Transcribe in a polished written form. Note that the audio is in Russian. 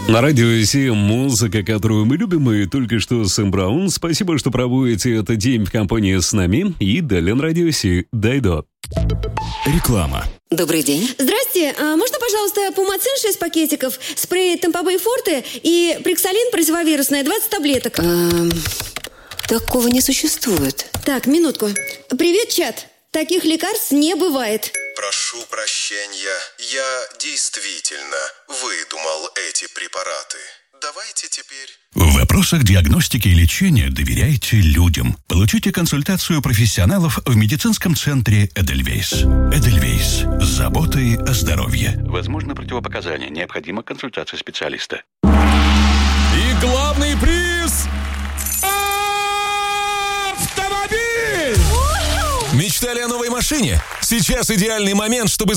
На радио 7 музыка, которую мы любим, и только что Сэм Браун. Спасибо, что проводите этот день в компании с нами. И далее на радио 7 Дайдо. Реклама. Добрый день. Здрасте, можно, пожалуйста, Пумацин 6 пакетиков, спрей Тампобей Форте и Приксалин противовирусное 20 таблеток. Такого не существует. Так, минутку. Привет, чат. Таких лекарств не бывает. Прошу прощения, я действительно выдумал эти препараты. Давайте теперь... В вопросах диагностики и лечения доверяйте людям. Получите консультацию профессионалов в медицинском центре Эдельвейс. Эдельвейс. С заботой о здоровье. Возможно, противопоказания. Необходима консультация специалиста. И главный приз... автомобиль! Мечтали о новой машине? Сейчас идеальный момент, чтобы